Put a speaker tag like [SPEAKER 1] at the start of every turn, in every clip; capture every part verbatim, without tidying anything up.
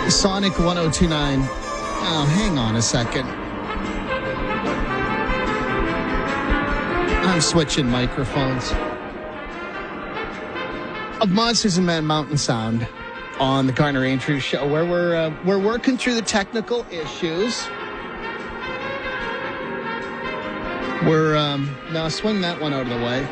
[SPEAKER 1] Sonic one oh two nine. Oh, hang on a second. I'm switching microphones. Of Monsters and Man Mountain Sound on the Garner Andrews Show, where we're uh, we're working through the technical issues. We're um, now swing that one out of the way.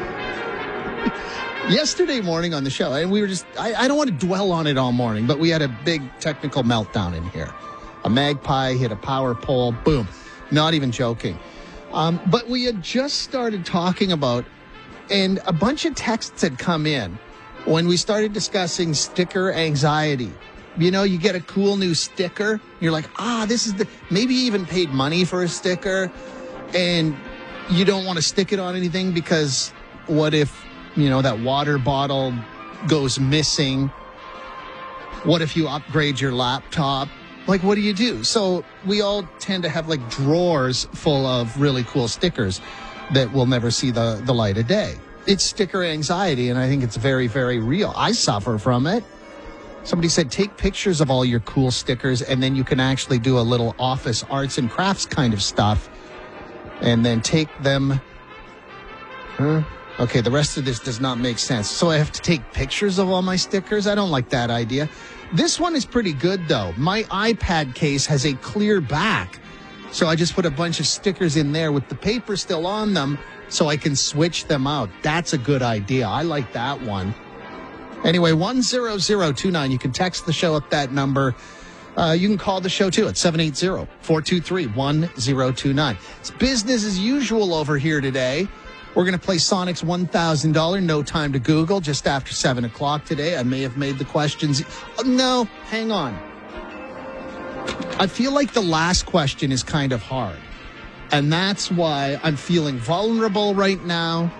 [SPEAKER 1] Yesterday morning on the show, and we were just, I, I don't want to dwell on it all morning, but we had a big technical meltdown in here. A magpie hit a power pole, boom. Not even joking. Um, but we had just started talking about, and a bunch of texts had come in when we started discussing sticker anxiety. You know, you get a cool new sticker, you're like, ah, this is the, maybe you even paid money for a sticker, and you don't want to stick it on anything because what if, you know, that water bottle goes missing? What if you upgrade your laptop? Like, what do you do? So we all tend to have like drawers full of really cool stickers that will never see the, the light of day. It's sticker anxiety, and I think it's very, very real. I suffer from it. Somebody said, take pictures of all your cool stickers, and then you can actually do a little office arts and crafts kind of stuff, and then take them... Huh? Okay, the rest of this does not make sense. So I have to take pictures of all my stickers? I don't like that idea. This one is pretty good, though. My iPad case has a clear back. So I just put a bunch of stickers in there with the paper still on them so I can switch them out. That's a good idea. I like that one. Anyway, one zero zero two nine. You can text the show at that number. Uh, you can call the show, too, at seven eight zero, four two three, one zero two nine. It's business as usual over here today. We're going to play Sonic's one thousand dollars No Time to Google just after seven o'clock today. I may have made the questions. Oh, no, hang on. I feel like the last question is kind of hard. And that's why I'm feeling vulnerable right now.